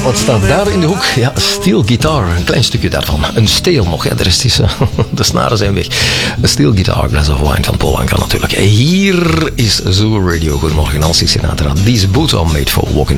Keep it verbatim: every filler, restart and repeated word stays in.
Wat staat daar in de hoek? Ja, steel guitar. Een klein stukje daarvan. Een steel nog. Ja, de rest is... Uh, de snaren zijn weg. Een steel guitar, Glass of Wine van Paul Anka natuurlijk. Hier is Zoo Radio. Goedemorgen, Nancy Sinatra. These boots are made for walking.